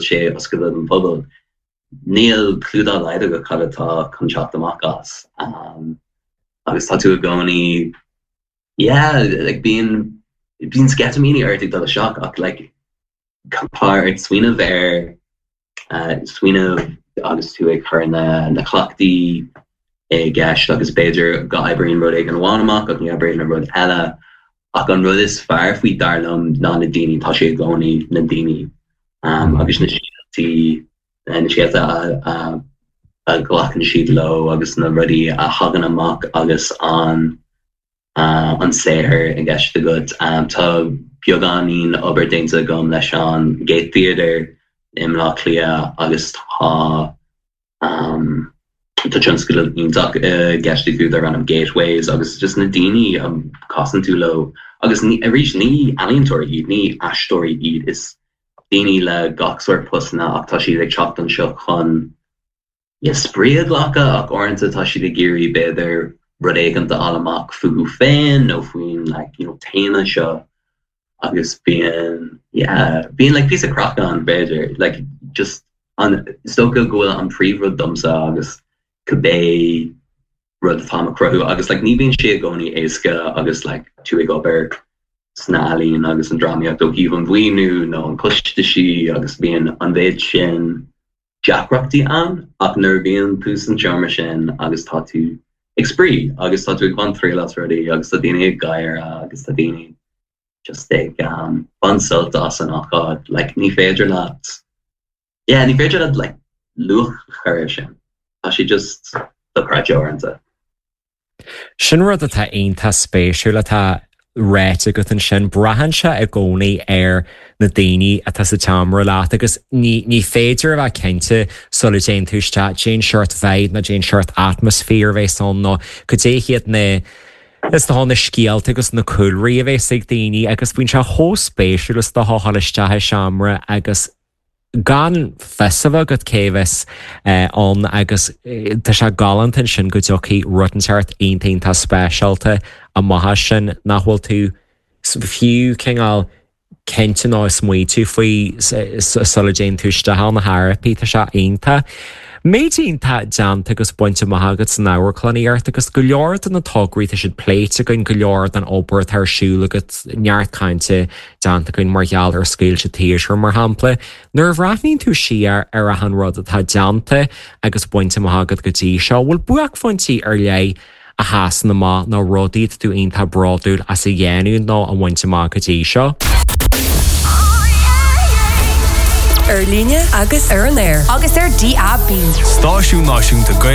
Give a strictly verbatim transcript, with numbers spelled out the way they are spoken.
sé oscail an bubble. Níl clúdá leide go chalatá chunseacht amach as. Um, agus tá tú a gcónaí, yeah, like being being scatamini artig dal a shock, ach like compare swina ver, uh, swina agus tú ag chur na na clochtaí ag gash agus beidir go ibreen rud ag an bháinamach ag ní ibreen rud eile ach an rud is fearr faoi darlam ná na daoine tá sé gcónaí na daoine um, agus na síaltaí na síalta a a glachan siad lo agus na rudí a hagan amach agus an uh, an séir ag gash the good um, tá beagán obair déanta gom leis an Gate Theatre im lá clia agus tá um, tá tionscail ionach uh, gaiste go ar an am gateways agus just na daoine um, cosan tú lo agus ní a rís ní alíontóir iad ní aistóirí iad is daoine le gachsúir pusna ach tá siad ag teacht an seo chun yeah, spríad lacha ach orintanta tá siad ag géirí beidir rud éiganta alamach fugu féin nó faoin like, you know, taine seo agus being yeah being like piece of crack on beidir like just on stoka go an pre-rud dumsa agus cabe rud fama crow agus like ní bíonn sé gcónaí éasca agus like tú ag obair snálín agus an drama do even bhuiinú nó an cuiste si agus bíon an bhéid sin Jackrochtaí an ach nuair bíon pús an teamar sin agus tá tú ag sprí agus tá tú ag ban trélas rudaí agus tá daoine ag gaiir agus tá daoine just ag um, bansult as an achad like ní féidir leat yeah ní féidir leat like luch chuir sin a si just do craide orintanta. Sin rud atá aonanta spéisiúil atá réite go an sin brahan se a gcónaí ar na daoine atá sa teamra leat agus ní, ní féidir a bheith cinnte sola déan túiste Jane Short bheith na Jane Short atmosfér bheith son nó go déchiad na Is tá na scialta agus na coolraí a bheith sig daoine agus bhain se hóspéisiúil is do háhallaisteathe seamra agus gan festival go céhas an agus tá se galantain sin go dteochaí rutanseart aontainnta spéisialta a maithe sin nachhfuil tú fiú céingáil cinnte ná smuo tú faoi sola déan túiste na therapy tá se aonanta. Méidín tá deanta agus buinte maithagad san áhar chlunaíart agus go leor an na tógraí tá siad pléite gon go leor an obair tarsúla go neart cainte deanta gon margheall ar scéil se téisiir mar hampla. Nuair bhreathníonn tú siar ar a an rud atá deanta agus buinte maithagad go dtí seo bhfuil buach fointí ar lé a háas na má ná rudaíad tú aonanta braúil as a dhéanú nó an buinte má go dtí seo. Ar líne agus ar an air agus ar D A B. Stáisiún náisiúnta